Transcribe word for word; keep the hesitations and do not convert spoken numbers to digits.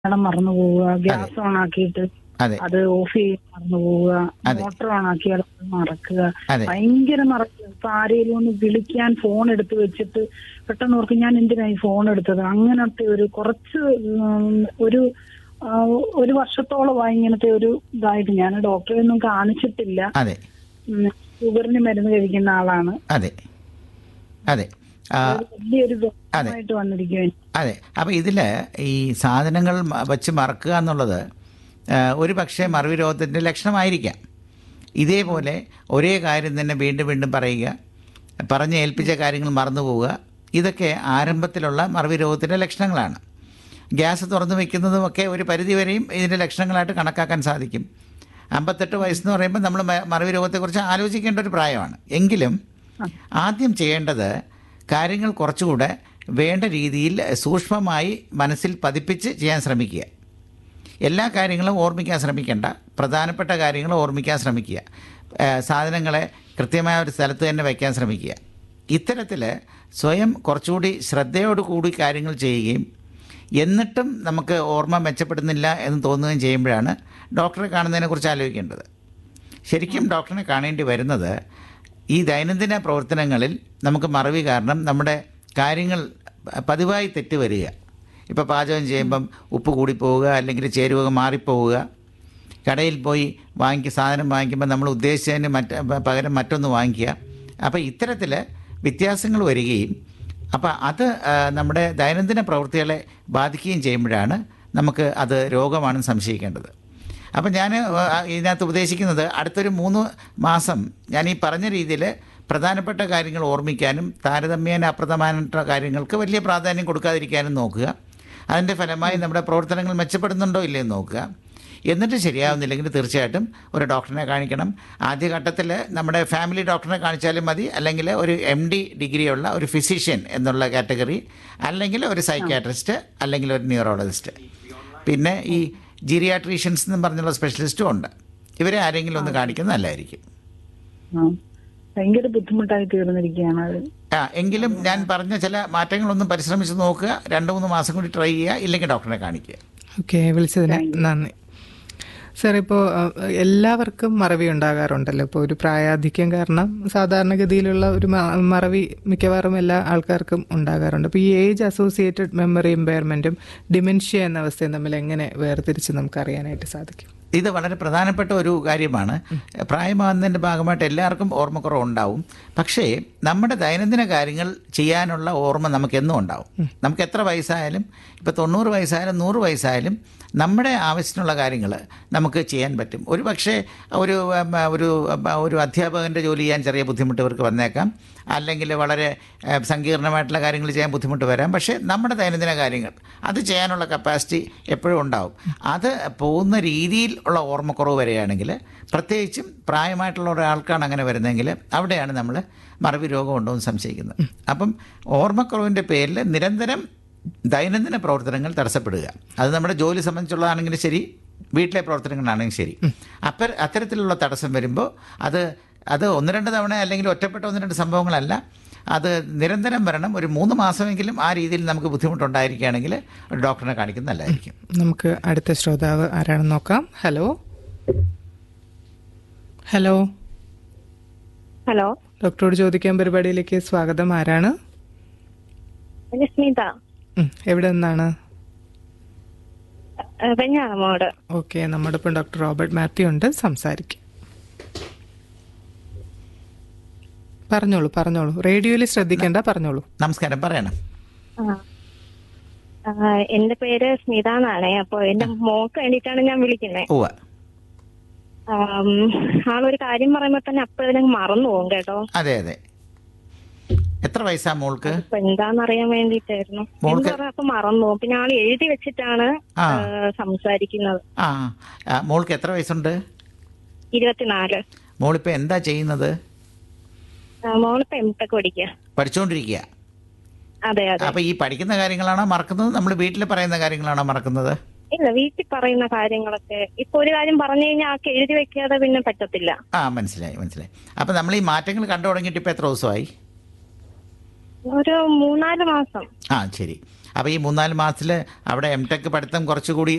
മറന്നു പോവുക, അതെ ഗ്യാസ് ഓൺ ആക്കിയിട്ട് അതെ അത് ഓഫ് ചെയ്യാൻ മറന്നു പോവുക, അതെ മോട്ടോർ ഓൺ ആക്കിയാൽ അത് മറക്കുക, അതെ ഭയങ്കര മറക്കുക. ഇപ്പൊ ആരെങ്കിലും ഒന്ന് വിളിക്കാൻ ഫോൺ എടുത്ത് വെച്ചിട്ട് പെട്ടെന്ന് ഓർക്കും ഞാൻ എന്തിനാ ഈ ഫോൺ എടുത്തത്. അങ്ങനത്തെ ഒരു കുറച്ച് ഉം, ഒരു ആ, ഒരു വർഷത്തോളമായി ഇങ്ങനത്തെ ഒരു ഇതായിട്ട് ഞാൻ ഡോക്ടറെ ഒന്നും കാണിച്ചിട്ടില്ല. അതെ ഉം, ഷുഗറിന് മരുന്ന് കഴിക്കുന്ന ആളാണ്. അതെ അതെ ആ, അതൊരു വലിയൊരു അതെ വ്യക്തമായിട്ട് വന്നിരിക്കുകയാണ്. അതെ. അപ്പോൾ ഇതിൽ ഈ സാധനങ്ങൾ മ- വച്ച് മറക്കുക എന്നുള്ളത് ആ, ഒരു പക്ഷേ മറവി രോഗത്തിൻ്റെ ലക്ഷണമായിരിക്കാം. ഇതേപോലെ ഒരേ കാര്യം തന്നെ വീണ്ടും വീണ്ടും പറയുക, പറഞ്ഞ് ഏൽപ്പിച്ച കാര്യങ്ങൾ മറന്നു പോവുക, ഇതൊക്കെ ആരംഭത്തിലുള്ള മറവി രോഗത്തിൻ്റെ ലക്ഷണങ്ങളാണ്. ഗ്യാസ് തുറന്നു വയ്ക്കുന്നതുമൊക്കെ ഒരു പരിധിവരെയും ഇതിൻ്റെ ലക്ഷണങ്ങളായിട്ട് കണക്കാക്കാൻ സാധിക്കും. അമ്പത്തെട്ട് വയസ്സെന്ന് പറയുമ്പോൾ നമ്മൾ മ- മറവി രോഗത്തെക്കുറിച്ച് ആലോചിക്കേണ്ട ഒരു പ്രായമാണ്. എങ്കിലും ആദ്യം ചെയ്യേണ്ടത് കാര്യങ്ങൾ കുറച്ചുകൂടെ വേണ്ട രീതിയിൽ സൂക്ഷ്മമായി മനസ്സിൽ പതിപ്പിച്ച് ചെയ്യാൻ ശ്രമിക്കുക. എല്ലാ കാര്യങ്ങളും ഓർമ്മിക്കാൻ ശ്രമിക്കേണ്ട, പ്രധാനപ്പെട്ട കാര്യങ്ങൾ ഓർമ്മിക്കാൻ ശ്രമിക്കുക. ഏഹ് സാധനങ്ങളെ കൃത്യമായ ഒരു സ്ഥലത്ത് തന്നെ വയ്ക്കാൻ ശ്രമിക്കുക. ഇത്തരത്തിൽ സ്വയം കുറച്ചുകൂടി ശ്രദ്ധയോടുകൂടി കാര്യങ്ങൾ ചെയ്യുകയും എന്നിട്ടും നമുക്ക് ഓർമ്മ മെച്ചപ്പെടുന്നില്ല എന്ന് തോന്നുകയും ചെയ്യുമ്പോഴാണ് ഡോക്ടറെ കാണുന്നതിനെക്കുറിച്ച് ആലോചിക്കേണ്ടത്. ശരിക്കും ഡോക്ടറിനെ കാണേണ്ടി വരുന്നത് ഈ ദൈനംദിന പ്രവർത്തനങ്ങളിൽ നമുക്ക് മറവി കാരണം നമ്മുടെ കാര്യങ്ങൾ പതിവായി തെറ്റ് വരിക. ഇപ്പോൾ പാചകം ചെയ്യുമ്പം ഉപ്പ് കൂടിപ്പോവുക, അല്ലെങ്കിൽ ചേരുവക മാറിപ്പോവുക, കടയിൽ പോയി വാങ്ങിക്കുക, സാധനം വാങ്ങിക്കുമ്പോൾ നമ്മൾ ഉദ്ദേശിച്ചതിന് മറ്റ് പകരം മറ്റൊന്ന് വാങ്ങിക്കുക. അപ്പോൾ ഇത്തരത്തിൽ വ്യത്യാസങ്ങൾ വരികയും അപ്പോൾ അത് ആ, നമ്മുടെ ദൈനംദിന പ്രവൃത്തികളെ ബാധിക്കുകയും ചെയ്യുമ്പോഴാണ് നമുക്ക് അത് രോഗമാണെന്ന് സംശയിക്കേണ്ടത്. അപ്പം ഞാൻ ആ, ഇതിനകത്ത് ഉപദേശിക്കുന്നത് അടുത്തൊരു മൂന്ന് മാസം ഞാൻ ഈ പറഞ്ഞ രീതിയിൽ പ്രധാനപ്പെട്ട കാര്യങ്ങൾ ഓർമ്മിക്കാനും താരതമ്യേന അപ്രധാനപ്പെട്ട കാര്യങ്ങൾക്ക് വലിയ പ്രാധാന്യം കൊടുക്കാതിരിക്കാനും നോക്കുക. അതിൻ്റെ ഫലമായി നമ്മുടെ പ്രവർത്തനങ്ങൾ മെച്ചപ്പെടുന്നുണ്ടോ ഇല്ലയെന്ന് നോക്കുക. എന്നിട്ട് ശരിയാവുന്നില്ലെങ്കിൽ തീർച്ചയായിട്ടും ഒരു ഡോക്ടറിനെ കാണിക്കണം. ആദ്യഘട്ടത്തിൽ നമ്മുടെ ഫാമിലി ഡോക്ടറിനെ കാണിച്ചാലും മതി, അല്ലെങ്കിൽ ഒരു എം ഡി ഡിഗ്രിയുള്ള ഒരു ഫിസിഷ്യൻ എന്നുള്ള കാറ്റഗറി, അല്ലെങ്കിൽ ഒരു സൈക്യാട്രിസ്റ്റ്, അല്ലെങ്കിൽ ഒരു ന്യൂറോളജിസ്റ്റ്, പിന്നെ ഈ ജീരിയാട്രീഷ്യൻസ് എന്ന് പറഞ്ഞുള്ള സ്പെഷ്യലിസ്റ്റും ഉണ്ട്. ഇവരെ ആരെങ്കിലും ഒന്ന് കാണിക്കുന്നത് നല്ലതായിരിക്കും. ആ, ഭയങ്കര ബുദ്ധിമുട്ടായി തീർന്നിരിക്കുകയാണ് അത്. ആ എങ്കിലും ഞാൻ പറഞ്ഞ ചില മാറ്റങ്ങളൊന്നും പരിശ്രമിച്ച് നോക്കുക. രണ്ട് മൂന്ന് മാസം കൂടി ട്രൈ ചെയ്യുക, ഇല്ലെങ്കിൽ ഡോക്ടറെ കാണിക്കുക. ഓക്കെ, വിളിച്ചതിന് നന്ദി. സാർ, ഇപ്പോൾ എല്ലാവർക്കും മറവി ഉണ്ടാകാറുണ്ടല്ലോ. ഇപ്പോൾ ഒരു പ്രായാധിക്യം കാരണം സാധാരണഗതിയിലുള്ള ഒരു മ- മറവി മിക്കവാറും എല്ലാ ആൾക്കാർക്കും ഉണ്ടാകാറുണ്ട്. അപ്പോൾ ഈ ഏജ് അസോസിയേറ്റഡ് മെമ്മറി ഇമ്പയർമെൻറ്റും ഡിമെൻഷ്യ എന്ന അവസ്ഥയും തമ്മിൽ എങ്ങനെ വേർതിരിച്ച് നമുക്ക് അറിയാനായിട്ട് സാധിക്കും? ഇത് വളരെ പ്രധാനപ്പെട്ട ഒരു കാര്യമാണ്. പ്രായമാകുന്നതിൻ്റെ ഭാഗമായിട്ട് എല്ലാവർക്കും ഓർമ്മക്കുറവ് ഉണ്ടാവും. പക്ഷേ നമ്മുടെ ദൈനംദിന കാര്യങ്ങൾ ചെയ്യാനുള്ള ഓർമ്മ നമുക്കെന്നും ഉണ്ടാവും. നമുക്ക് എത്ര വയസ്സായാലും, ഇപ്പോൾ തൊണ്ണൂറ് വയസ്സായാലും നൂറ് വയസ്സായാലും നമ്മുടെ ആവശ്യത്തിനുള്ള കാര്യങ്ങൾ നമുക്ക് ചെയ്യാൻ പറ്റും. ഒരു പക്ഷേ ഒരു ഉം, ഒരു ഉം, ഒരു അധ്യാപകൻ്റെ ജോലി ചെയ്യാൻ ചെറിയ ബുദ്ധിമുട്ട് ഇവർക്ക് വന്നേക്കാം, അല്ലെങ്കിൽ വളരെ ഏഹ്, സങ്കീർണമായിട്ടുള്ള കാര്യങ്ങൾ ചെയ്യാൻ ബുദ്ധിമുട്ട് വരാം. പക്ഷേ നമ്മുടെ ദൈനംദിന കാര്യങ്ങൾ അത് ചെയ്യാനുള്ള കപ്പാസിറ്റി എപ്പോഴും ഉണ്ടാവും. അത് പോകുന്ന രീതിയിൽ ഉള്ള ഓർമ്മക്കുറവ് വരികയാണെങ്കിൽ, പ്രത്യേകിച്ചും പ്രായമായിട്ടുള്ള ഒരാൾക്കാണ് അങ്ങനെ വരുന്നതെങ്കിൽ, അവിടെയാണ് നമ്മൾ മറവി രോഗം ഉണ്ടോ എന്ന് സംശയിക്കുന്നത്. അപ്പം ഓർമ്മക്കുറവിൻ്റെ പേരിൽ നിരന്തരം ദൈനംദിന പ്രവർത്തനങ്ങൾ തടസ്സപ്പെടുക, അത് നമ്മുടെ ജോലി സംബന്ധിച്ചുള്ളതാണെങ്കിലും ശരി, വീട്ടിലെ പ്രവർത്തനങ്ങളാണെങ്കിലും ശരി, അപ്പം അത്തരത്തിലുള്ള തടസ്സം വരുമ്പോൾ അത് അത് ഒന്ന് രണ്ട് തവണ അല്ലെങ്കിൽ ഒറ്റപ്പെട്ട ഒന്ന് രണ്ട് സംഭവങ്ങളല്ല, അത് നിരന്തരം വരണം. ഒരു മൂന്ന് മാസമെങ്കിലും ആ രീതിയിൽ നമുക്ക് ബുദ്ധിമുട്ടുണ്ടായിരിക്കുകയാണെങ്കിൽ ഒരു ഡോക്ടറിനെ കാണിക്കുന്നത് നല്ലതായിരിക്കും. നമുക്ക് അടുത്ത ശ്രോതാവ് ആരാണെന്ന് നോക്കാം. ഹലോ ഹലോ ഹലോ, ഡോക്ടറോട് ചോദിക്കാൻ പരിപാടിയിലേക്ക് സ്വാഗതം. ആരാണ്? ഇത് സ്മിത, ഉം, എവിടെ നിന്നാണ്? വെഞ്ഞാറമോട്. ഓക്കെ, നമ്മുടെ ഇപ്പം ഡോക്ടർ റോബർട്ട് മാത്യു ഉണ്ട്, സംസാരിക്കും. പറഞ്ഞോളൂ പറഞ്ഞോളൂ റേഡിയോയിൽ ശ്രദ്ധിക്കേണ്ട, പറഞ്ഞോളൂ. നമസ്കാരം, പറയണം. ആ, ആ, എന്റെ പേര് സ്മിത എന്നാണേ. അപ്പൊ എന്റെ മോക്ക് വേണ്ടിയിട്ടാണ് ഞാൻ വിളിക്കുന്നത്. ഉവ്വ. ആളൊരു കാര്യം പറയുമ്പോ തന്നെ അപ്പോഴതിനങ്ങ് മറന്നു പോകും കേട്ടോ. അതെ അതെ. എത്ര വയസ്സാ മോൾക്ക്? അപ്പൊ എന്താന്നറിയാൻ വേണ്ടിട്ടായിരുന്നു. മോൾക്ക് എന്താ പറയാ, അപ്പൊ മറന്നു പോകും. പിന്നെ ആള് എഴുതി വെച്ചിട്ടാണ് ആ. ആ, സംസാരിക്കുന്നത്. ആ ആ, മോൾക്ക് എത്ര വയസ്സുണ്ട്? ഇരുപത്തിനാല്. മോളിപ്പോൾ എന്താ ചെയ്യുന്നത്? ആ, മോളിപ്പോ എം ടെക് പഠിക്കുക. പഠിച്ചുകൊണ്ടിരിക്കുക. അതെ അതെ. അപ്പോൾ ഈ പഠിക്കുന്ന കാര്യങ്ങളാണോ മറക്കുന്നത്, നമ്മൾ വീട്ടിൽ പറയുന്ന കാര്യങ്ങളാണോ മറക്കുന്നത്? ഇല്ല, വീട്ടിൽ പറയുന്ന കാര്യങ്ങളൊക്കെ. ഇപ്പൊ ഒരു കാര്യം പറഞ്ഞു കഴിഞ്ഞാൽ ആൾക്ക് എഴുതി വെക്കാതെ പിന്നെ പറ്റത്തില്ല. ആ മനസ്സിലായി മനസ്സിലായി. അപ്പോൾ നമ്മൾ ഈ മാറ്റങ്ങൾ കണ്ടു തുടങ്ങിയിട്ട് ഇപ്പോൾ എത്ര ദിവസമായി? ഒരു മൂന്നാല് മാസം. ആ ശരി. അപ്പോൾ ഈ മൂന്നാല് മാസത്തിൽ അവിടെ എം ടെക് പഠിത്തം കുറച്ചുകൂടി